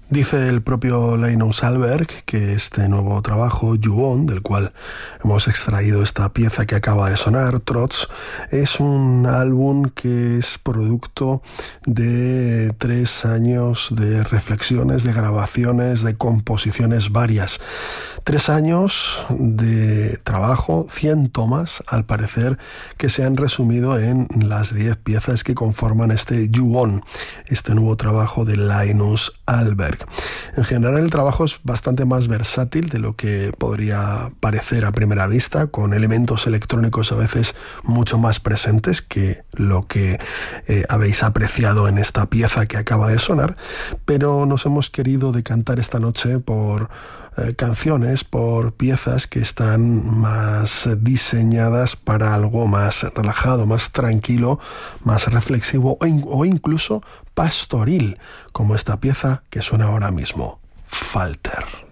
Dice el propio Linus Alberg que este nuevo trabajo, You-On, del cual hemos extraído esta pieza que acaba de sonar, Trots, es un álbum que es producto de 3 años de reflexiones, de grabaciones, de composiciones varias. 3 años de trabajo, 100 tomas, al parecer, que se han resumido en las 10 piezas que conforman este You-On, este nuevo trabajo de Linus Alberg. En general el trabajo es bastante más versátil de lo que podría parecer a primera vista, con elementos electrónicos a veces mucho más presentes que lo que habéis apreciado en esta pieza que acaba de sonar, pero nos hemos querido decantar esta noche por canciones, por piezas que están más diseñadas para algo más relajado, más tranquilo, más reflexivo o incluso pastoril, como esta pieza que suena ahora mismo, Falter.